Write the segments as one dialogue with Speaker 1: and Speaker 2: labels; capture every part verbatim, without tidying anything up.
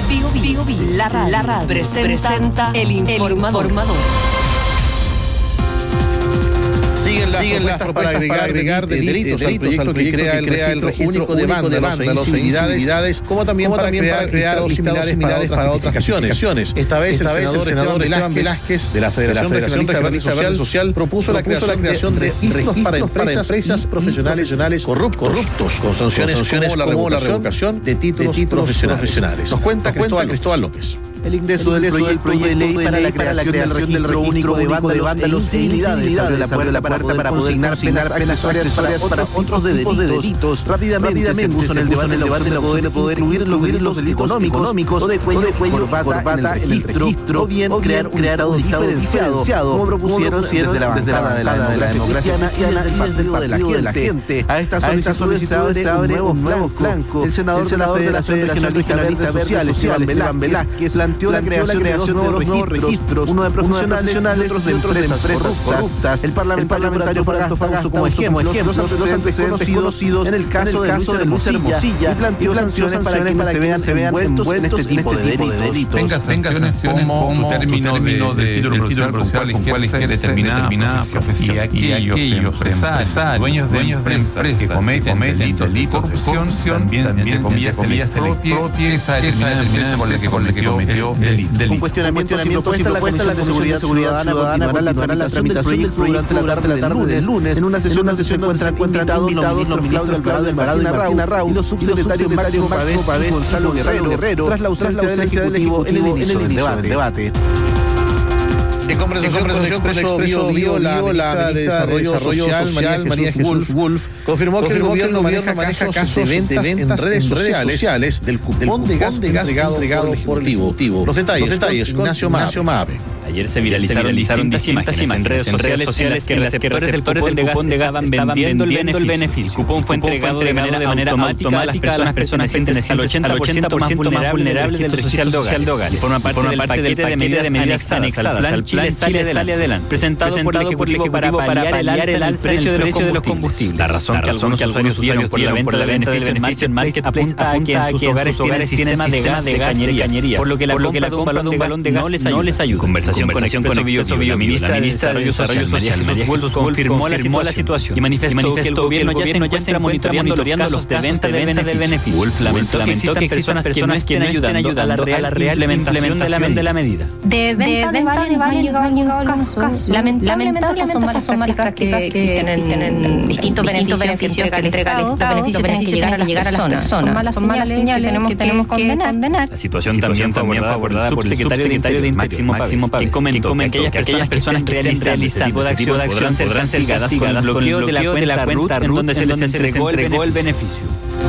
Speaker 1: Bio Bio, la radio, la radio presenta, presenta el informador. El informador.
Speaker 2: Siguen las, Siguen las propuestas para agregar, agregar de delitos, delitos al proyecto que crea el, crea el registro único de vándalos e incivilidades, como también como para también crear, crear listados similares para otras clasificaciones. Esta vez, Esta el senador, el senador Esteban Velázquez, de la Federación Regionalista Social, Social propuso la creación, la creación de registros para empresas, para empresas profesionales, profesionales corruptos, corruptos, con sanciones, sanciones como, como la revocación de títulos, de títulos profesionales. profesionales. Nos cuenta Cristóbal, Cristóbal López.
Speaker 3: El ingreso del proyecto de ley para la creación del registro único de vándalos e incivilidades abre la puerta para poder consignar penas accesorias para otros delitos. Rápidamente se puso en el debate de poder poder incluir los delitos económicos o de cuello, corbata en el registro, o bien crear un listado diferenciado, como propusieron desde la bancada de la democracia cristiana y del partido de la gente. A esta solicitud se abre un nuevo flanco. El senador de la Federación Regionalista Verde Social, Esteban Velázquez, planteó la creación de nuevos registros, uno de profesionales y otros de empresas corruptas. El parlamentario Fausto como ejemplo los antecedentes conocidos en el caso de Luis Hermosilla y planteó sanciones para que se vean envueltos en este tipo de delitos.
Speaker 4: Tenga sanciones como término del título profesional con cuál es determinada profesión y aquellos empresarios, dueños de empresas que cometen delitos de corrupción también, entre comillas, se les expropie esa determinada por la que cometió delito.
Speaker 3: Un cuestionamiento y propuesta la Comisión de Seguridad Ciudadana continuará la tramitación del proyecto durante la tarde del lunes. En una sesión donde se encuentran invitados los ministros Claudio Alvarado y Martín Arrau y los subsecretarios Máximo Pavés y Gonzalo Guerrero tras la ausencia del Ejecutivo en el inicio del debate.
Speaker 2: En conversación, conversación con Expreso Bio, la ministra de Desarrollo Social, María Jesús Wolf, confirmó que el gobierno maneja casos de ventas en redes sociales del cupón de gas entregado por el Ejecutivo. Los detalles, Ignacio Mabe.
Speaker 5: Ayer se viralizaron, viralizaron distintas imágenes en redes sociales, sociales que los receptores del cupón del cupón de gas estaban vendiendo el beneficio. El cupón fue entregado de manera, de manera automática a las personas que pertenecen al ochenta por ciento más vulnerable del social de hogares. Y forma parte del paquete de medidas anexadas al plan Chile Sale Adelante, presentado por el Ejecutivo para paliar el alza en el precio de los combustibles. La razón que algunos usuarios dieron por la venta del beneficio en Market apunta a que en sus hogares tienen sistemas de gas de cañería, por lo que la compra de un balón de gas no les ayuda. Conversación con Expreso Bio, la ministra de Desarrollo Social, María Jesús confirmó la situación y manifestó que el gobierno ya se encuentra monitoreando los de venta del beneficio. Wolf lamentó que existan personas que no estén ayudando a la real implementación de la medida.
Speaker 6: De venta de varios han llegado algunos casos. Lamentablemente son malas prácticas que existen en distintos beneficios que entrega el Estado. Los beneficios tienen que llegar a las personas. Son malas señales que tenemos que condenar.
Speaker 5: La situación también fue abordada por el subsecretario de Máximo Pavés, comentó que aquellas, que aquellas personas que realizan este tipo de acción podrán ser castigadas con el bloqueo de la cuenta, de la cuenta R U T en donde se les entregó el beneficio.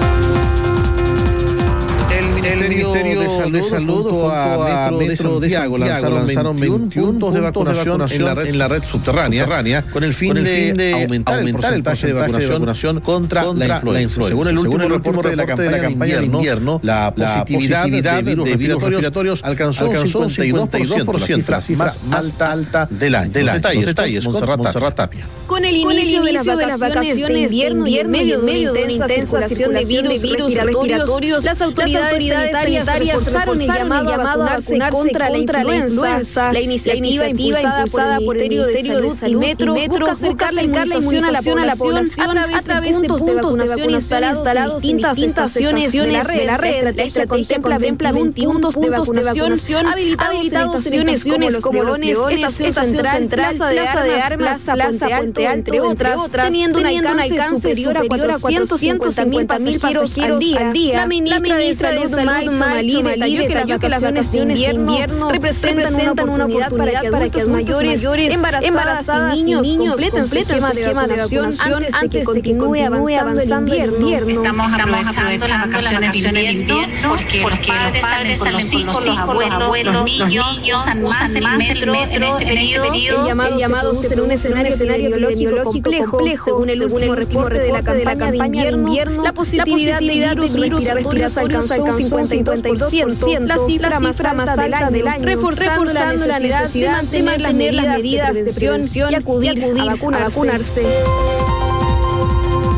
Speaker 2: El Ministerio de Salud, de Salud junto a Metro de Santiago lanzaron, lanzaron veintiún puntos de vacunación en la red, en la red subterránea, subterránea con el fin, con el fin de, de aumentar, aumentar el porcentaje de vacunación, de vacunación contra, contra la, influenza. la influenza. Según el último, Según el último reporte, reporte de la campaña de invierno, la positividad, positividad de, virus de virus respiratorios alcanzó, alcanzó un cincuenta y dos por ciento, la cifra más alta, alta del año. Del año. Detalles, detalles, Montserrat Tapia.
Speaker 7: Con el inicio de las vacaciones de invierno y en medio de una intensa circulación de virus respiratorios, las autoridades sanitarias reforzaron el llamado a vacunarse contra la influenza. La iniciativa impulsada por el Ministerio de Salud y Metro busca acercar la inmunización a la población a través de puntos de vacunación instalados en distintas estaciones de la red. La estrategia contempla veintiún puntos de vacunación habilitados en estaciones como Los Leones, Estación Central, Plaza de Armas, Plaza Puente Alto, entre otras, teniendo un alcance superior a cuatrocientos cincuenta mil pasajeros al día. La ministra de Salud, Malí, detalló que las vacaciones de invierno representan una oportunidad para que adultos mayores, embarazadas y niños completen su esquema de vacunación antes de que continúe avanzando el invierno.
Speaker 8: Estamos aprovechando las vacaciones de invierno porque los padres salen con los hijos, los abuelos, los niños usan más el metro en este periodo.
Speaker 7: El llamado se produce en un escenario biológico complejo. Según el último reporte de la campaña de invierno, la positividad de virus respiratorios alcanzó un cincuenta y dos por ciento, la cifra más alta del año, reforzando la necesidad de mantener las medidas de prevención y acudir a vacunarse.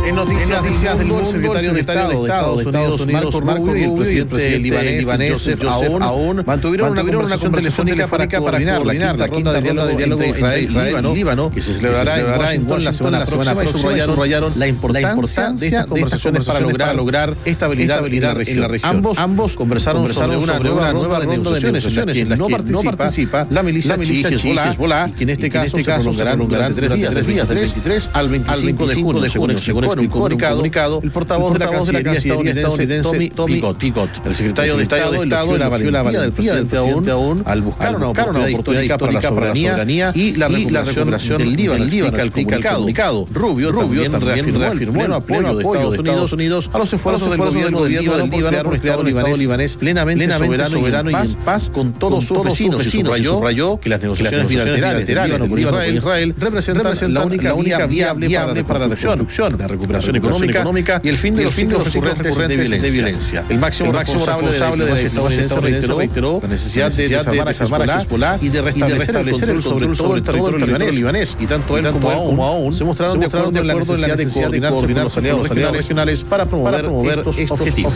Speaker 2: En noticias, en noticias del mundo, el secretario de Estado de Estados Unidos, Marco Rubio, y el presidente libanés Joseph Aoun mantuvieron una conversación telefónica para coordinar la ronda de diálogo entre Israel y Líbano, que se celebrará en Washington la semana próxima, y subrayaron la importancia de estas conversaciones para lograr lograr estabilidad en la región. Ambos ambos conversaron sobre una nueva ronda de negociaciones en las que no participa la milicia Hezbollah, y que en este caso se prolongarán tres días, del veintitrés al veinticinco de junio, según explicó en un comunicado el portavoz de la Cancillería estadounidense Tommy Picott. El secretario de Estado elogió la valentía del presidente Aoun al buscar una oportunidad histórica para la soberanía y la recuperación del Líbano. Explica el comunicado. Rubio también reafirmó el apoyo de Estados Unidos a los esfuerzos del gobierno del Líbano por crear un Estado libanés plenamente soberano y en paz con todos sus vecinos. Subrayó que las negociaciones bilaterales del Líbano por Israel representan la única vía viable para la reconstrucción, la recuperación económica y el fin de los recurrentes de violencia. El máximo responsable de la estadounidense reiteró la necesidad de desarmar a Hezbollah y de restablecer el control sobre el territorio libanés. Y tanto él como Aoun se mostraron de acuerdo en la necesidad de coordinarse con los aliados regionales para promover estos objetivos.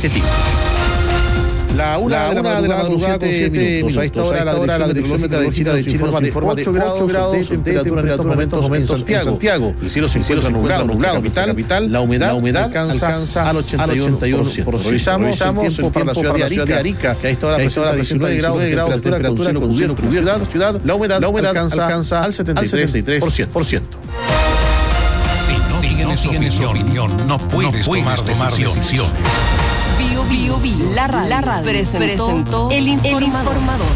Speaker 2: La una, la una de la madrugada con siete minutos. A esta hora la Dirección Meteorológica de Chile nos informa de ocho grados de temperatura en estos momentos en Santiago. El cielo se encuentra nublado, nublado, capital. La humedad alcanza al ochenta y uno por ciento. Revisamos el tiempo para la ciudad de Arica, que a esta hora presenta diecinueve grados de temperatura con cielo cubierto. Ciudad, la humedad alcanza al setenta y tres por ciento.
Speaker 9: Si no siguen su opinión, no puedes tomar decisiones.
Speaker 1: Bio, bio, bio. La radio, la radio presentó, presentó el, informador. el informador.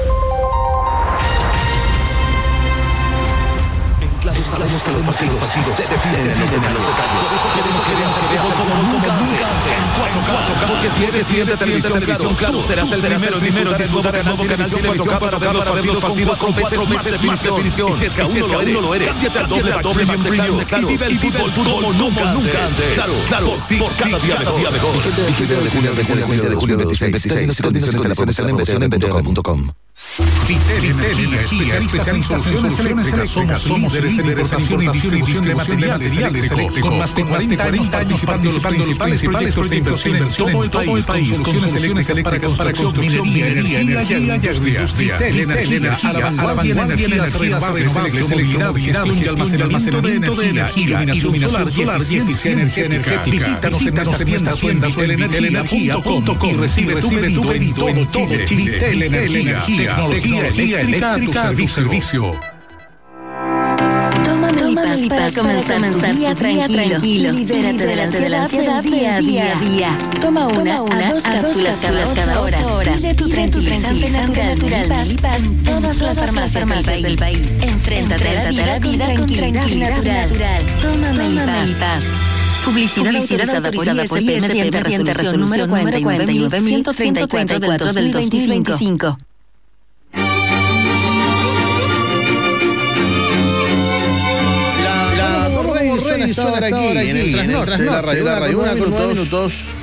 Speaker 9: En claro sabemos que los partidos se definen en los detalles. Por eso queremos que veas el fútbol como nunca antes. En cuatro K, porque si eres cliente de televisión, claro, tú serás el primero en disfrutar el nuevo canal Televisión para ver los partidos con cuatro meses más definición. Y si es que aún no lo eres, cámbiate al doble Premium Premium, claro, y vive el fútbol como nunca antes. Claro, claro, por cada día mejor.
Speaker 10: veinte de julio, veinte de julio, veintiséis. Condiciones de la promoción en beteo punto com.
Speaker 9: Vitel Energía, especialista en soluciones eléctricas. Somos líderes en importación y distribución de materiales eléctricos. Con más de cuarenta años participando en los principales proyectos de inversión en todo el país. Con soluciones eléctricas para construcción, minería, energía y industria. Vitel Energía, a la vanguardia en energías renovables, electromovilidad, gestión y almacenamiento de energía, iluminación solar y eficiencia energética. Visítanos en nuestras tiendas vitel energía punto com y recibe tu pedido en todo Chile. Vitel Energía. Tecnología eléctrica a tu servicio.
Speaker 11: Toma mi paz para comenzar día tranquilo. Libérate de la ansiedad día a día. Toma una a dos cápsulas cada ocho horas. Pide tu tranquilizante natural Milipaz en todas las farmacias del país. Enfréntate a la vida con tranquilidad natural. Toma Milipaz. Publicidad autorizada por I S P mediante resolución número cuarenta y nueve mil ciento treinta y cuatro del dos mil veinticinco.
Speaker 2: Suena aquí en el trasnoche, la radio, una con dos minutos.